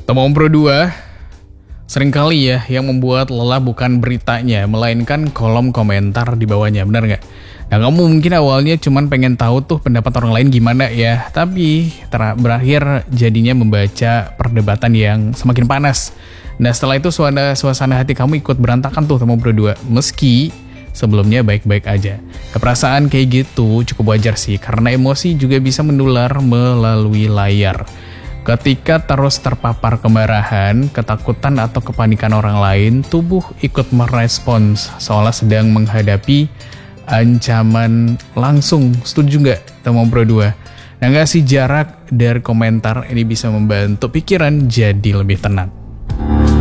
Tomom Pro 2, seringkali ya yang membuat lelah bukan beritanya, melainkan kolom komentar di bawahnya, benar nggak? Nah, kamu mungkin awalnya cuman pengen tahu tuh pendapat orang lain gimana ya, tapi berakhir jadinya membaca perdebatan yang semakin panas. Nah, setelah itu suasana hati kamu ikut berantakan tuh Tomom Pro 2, meski sebelumnya baik-baik aja. Keperasaan kayak gitu cukup wajar sih, karena emosi juga bisa menular melalui layar. Ketika terus terpapar kemarahan, ketakutan, atau kepanikan orang lain, tubuh ikut merespons seolah sedang menghadapi ancaman langsung. Setuju nggak, Tomom Pro 2? Nah, ngasih jarak dari komentar ini bisa membantu pikiran jadi lebih tenang.